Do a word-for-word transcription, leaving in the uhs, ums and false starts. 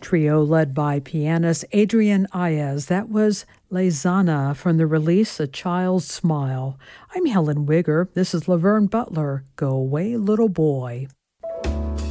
Trio led by pianist Adrian Ayez. That was Lezana from the release A Child's Smile. I'm Helen Wigger. This is Laverne Butler. Go away, little boy.